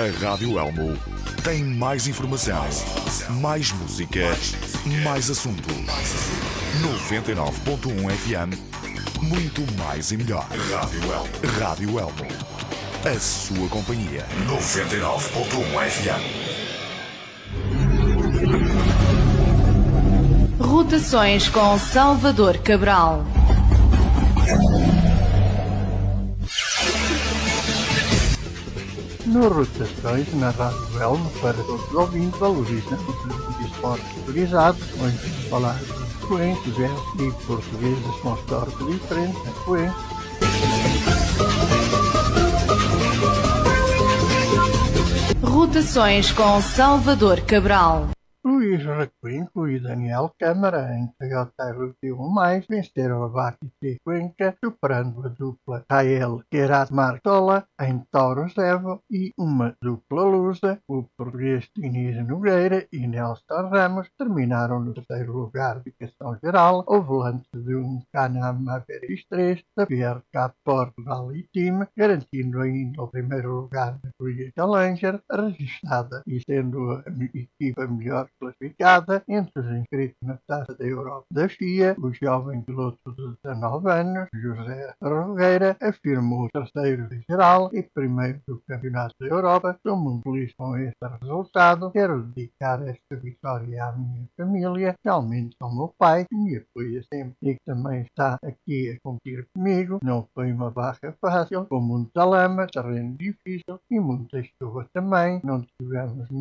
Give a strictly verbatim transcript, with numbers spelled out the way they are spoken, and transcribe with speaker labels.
Speaker 1: A Rádio Elmo tem mais informação, mais música, mais assuntos. noventa e nove ponto um F M, muito mais e melhor. Rádio Elmo. Rádio Elmo. A sua companhia. noventa e nove ponto um F M.
Speaker 2: Rotações com Salvador Cabral.
Speaker 3: Nas rotações na Rádio Elmo, para todos os ouvintes, valorizam o esporte autorizado, onde vamos falar de fluentes, versos e portugueses com histórias diferentes, fluentes.
Speaker 2: Rotações com Salvador Cabral.
Speaker 3: Luís Raquenco e Daniel Câmara, em Toyota R T um mais, venceram a Baki de Cuenca, superando a dupla Rael Queirat Martola em Taurus Evo e uma dupla lusa. O português Diniz Nogueira e Nelson Ramos terminaram no terceiro lugar de classificação geral, ao volante de um Can-Am Maverick três da B R K Portugal e Team, garantindo ainda o primeiro lugar na corrida Challenger registrada e sendo a equipa melhor classificada. Entre os inscritos na Taça da Europa da F I A, o jovem piloto de dezanove anos, José Rogueira, afirmou o terceiro de geral e primeiro do Campeonato da Europa. Estou muito feliz com este resultado. Quero dedicar esta vitória à minha família, especialmente ao meu pai, que me apoia sempre e que também está aqui a competir comigo. Não foi uma barra fácil, com muita lama, terreno difícil e muita chuva também. Não tivemos